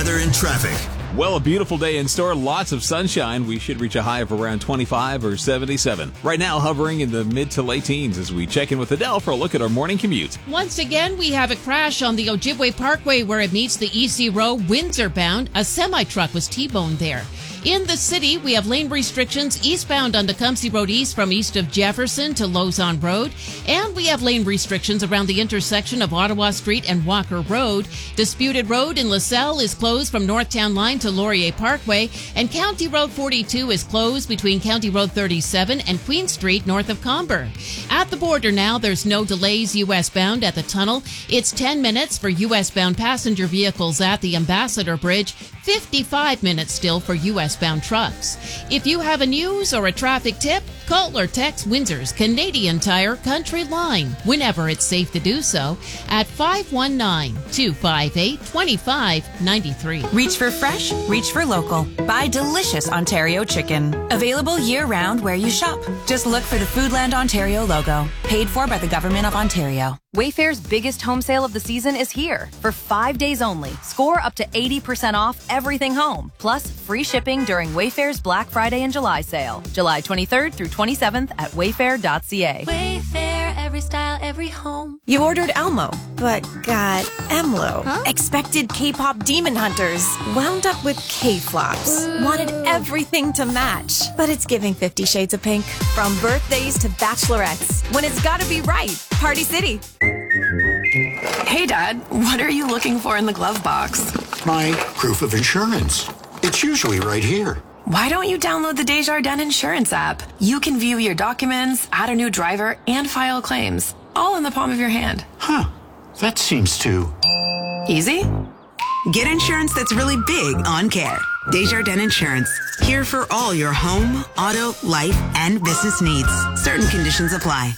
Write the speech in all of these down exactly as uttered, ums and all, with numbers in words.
weather and traffic. Well, a beautiful day in store, lots of sunshine. We should reach a high of around twenty-five or seventy-seven. Right now, hovering in the mid to late teens as we check in with Adele for a look at our morning commute. Once again, we have a crash on the Ojibwe Parkway where it meets the E C Road, Windsor bound. A semi-truck was T-boned there. In the city, we have lane restrictions eastbound on Tecumseh Road East from east of Jefferson to Lausanne Road. And we have lane restrictions around the intersection of Ottawa Street and Walker Road. Disputed Road in LaSalle is closed from Northtown Line to Laurier Parkway. And County Road forty-two is closed between County Road thirty-seven and Queen Street north of Comber. At the border now, there's no delays U S bound at the tunnel. It's ten minutes for U S bound passenger vehicles at the Ambassador Bridge. fifty-five minutes still for U S bound trucks. If you have a news or a traffic tip, call or text Windsor's Canadian Tire Country Line whenever it's safe to do so at five one nine, two five eight, two five nine three. Reach for fresh, reach for local. Buy delicious Ontario chicken. Available year-round where you shop. Just look for the Foodland Ontario logo. Paid for by the Government of Ontario. Wayfair's biggest home sale of the season is here. For five days only, score up to eighty percent off everything home. Plus, free shipping during Wayfair's Black Friday and July sale. July twenty-third through twenty-seventh at wayfair dot c a. Wayfair, every style, every home. You ordered Elmo, but got Emlo. Huh? Expected K-pop demon hunters. Wound up with K-flops. Wanted everything to match. But it's giving Fifty Shades of Pink. From birthdays to bachelorettes. When it's gotta be right. Party City. Hey, Dad, what are you looking for in the glove box? My proof of insurance. It's usually right here. Why don't you download the Desjardins Insurance app? You can view your documents, add a new driver, and file claims, all in the palm of your hand. Huh. That seems too... easy? Get insurance that's really big on care. Desjardins Insurance. Here for all your home, auto, life, and business needs. Certain conditions apply.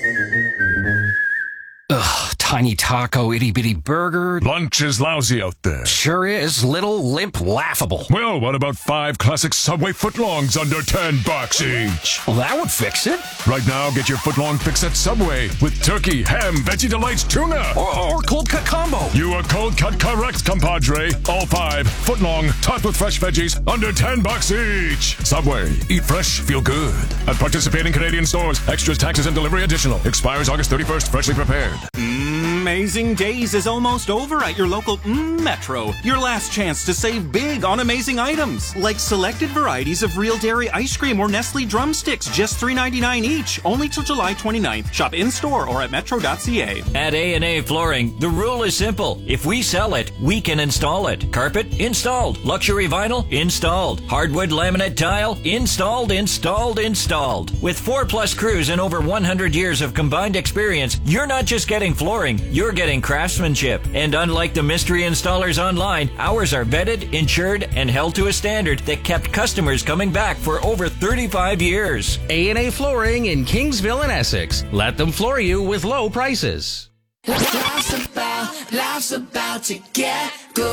Ugh, tiny taco, itty-bitty burger. Lunch is lousy out there. Sure is. Little, limp, laughable. Well, what about five classic Subway footlongs under ten bucks each? Well, that would fix it. Right now, get your footlong fix at Subway with turkey, ham, Veggie Delights, tuna. Or, or cold cut combo. You are cold cut correct, compadre. All five, footlong, topped with fresh veggies, under ten bucks each. Subway. Eat fresh, feel good. At participating Canadian stores, extras, taxes, and delivery additional. Expires August thirty-first, freshly prepared. Amazing Days is almost over at your local mm, Metro. Your last chance to save big on amazing items, like selected varieties of Real Dairy ice cream or Nestle drumsticks, just three ninety-nine each, only till July twenty-ninth. Shop in-store or at metro dot c a. At A and A Flooring, the rule is simple. If we sell it, we can install it. Carpet? Installed. Luxury vinyl? Installed. Hardwood laminate tile? Installed, installed, installed. With four plus crews and over one hundred years of combined experience, you're not just getting flooring, you're getting craftsmanship. And unlike the mystery installers online, ours are vetted, insured, and held to a standard that kept customers coming back for over thirty-five years. A and A Flooring in Kingsville and Essex. Let them floor you with low prices. Life's about, life's about to get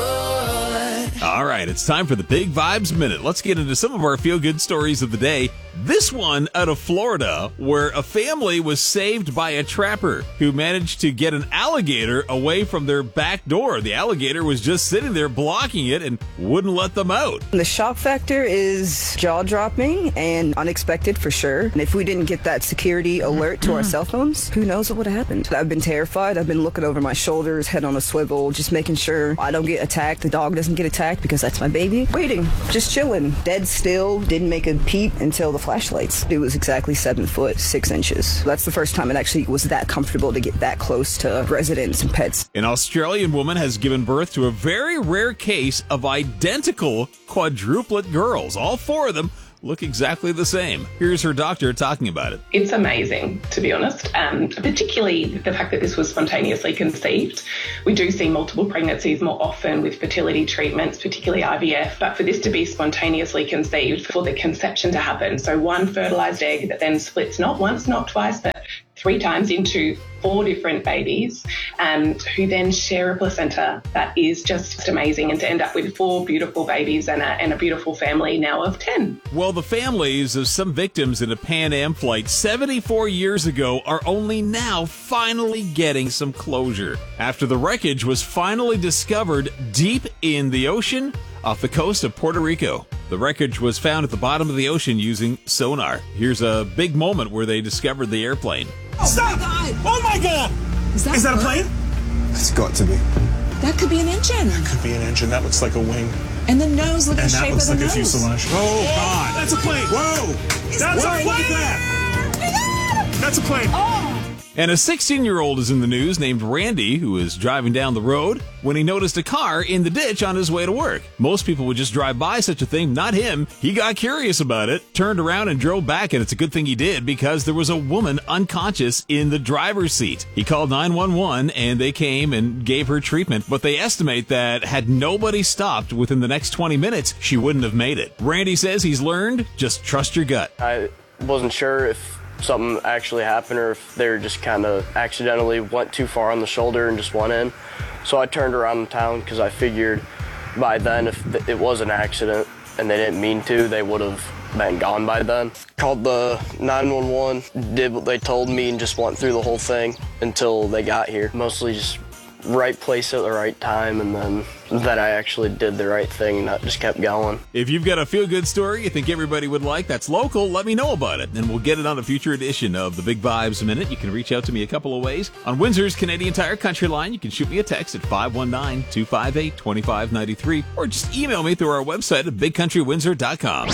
good. All right, it's time for the Big Vibes Minute. Let's get into some of our feel-good stories of the day. This one out of Florida, where a family was saved by a trapper who managed to get an alligator away from their back door. The alligator was just sitting there blocking it and wouldn't let them out. The shock factor is jaw-dropping and unexpected for sure. And if we didn't get that security alert to our cell phones, who knows what would have happened. I've been terrified. I've been looking over my shoulders, head on a swivel, just making sure I don't get attacked, the dog doesn't get attacked because that's my baby. Waiting, just chilling, dead still, didn't make a peep until the flashlights. It was exactly seven foot, six inches. That's the first time it actually was that comfortable to get that close to residents and pets. An Australian woman has given birth to a very rare case of identical quadruplet girls. All four of them look exactly the same. Here's her doctor talking about it. It's amazing, to be honest, um, particularly the fact that this was spontaneously conceived. We do see multiple pregnancies more often with fertility treatments, particularly I V F, but for this to be spontaneously conceived, for the conception to happen, so one fertilised egg that then splits not once, not twice, but three times into four different babies um, who then share a placenta that is just amazing, and to end up with four beautiful babies and a, and a beautiful family now of ten. Well, the families of some victims in a Pan Am flight seventy-four years ago are only now finally getting some closure after the wreckage was finally discovered deep in the ocean off the coast of Puerto Rico. The wreckage was found at the bottom of the ocean using sonar. Here's a big moment where they discovered the airplane. Stop! Oh my God! Is that, Is that a plane? It's got to be. That could be an engine. That could be an engine. That looks like a wing. And the nose, look at And the that shape looks of the like a nose. fuselage. Oh, God. That's a plane. Whoa. That's Whoa, a plane. look at that. That's a plane. Oh. And a sixteen-year-old is in the news named Randy, who was driving down the road when he noticed a car in the ditch on his way to work. Most people would just drive by such a thing, not him. He got curious about it, turned around and drove back, and it's a good thing he did because there was a woman unconscious in the driver's seat. He called nine one one and they came and gave her treatment, but they estimate that had nobody stopped within the next twenty minutes, she wouldn't have made it. Randy says he's learned, just trust your gut. I wasn't sure if something actually happened or if they were just kind of accidentally went too far on the shoulder and just went in. So I turned around in town because I figured by then if it was an accident and they didn't mean to, they would have been gone by then. Called the nine one one, did what they told me and just went through the whole thing until they got here. Mostly just right place at the right time, and then that I actually did the right thing and not just kept going. If you've got a feel-good story you think everybody would like that's local, let me know about it, and we'll get it on a future edition of the Big Vibes Minute. You can reach out to me a couple of ways. On Windsor's Canadian Tire Country Line, you can shoot me a text at five one nine, two five eight, two five nine three, or just email me through our website at big country windsor dot com.